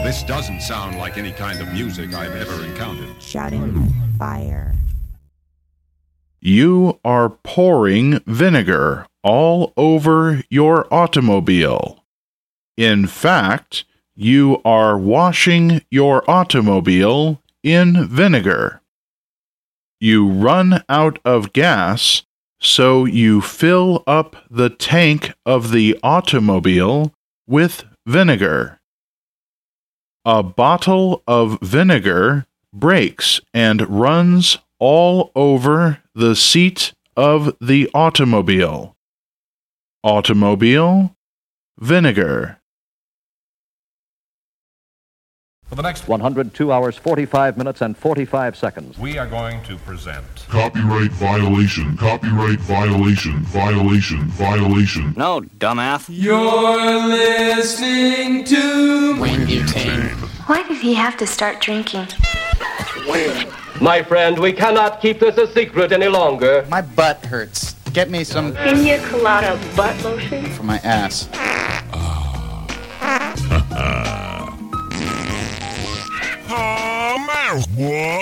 This doesn't sound like any kind of music I've ever encountered. Shouting fire. You are pouring vinegar all over your automobile. In fact, you are washing your automobile in vinegar. You run out of gas, so you fill up the tank of the automobile with vinegar. A bottle of vinegar breaks and runs all over the seat of the automobile. Automobile, vinegar. For the next 102 hours, 45 minutes, and 45 seconds, we are going to present copyright violation, copyright violation, violation, violation. No, dumbass. You're listening to Windy Ting. Why did he have to start drinking? My friend, we cannot keep this a secret any longer. My butt hurts. Get me some Pina Colada butt lotion for my ass. Oh, man.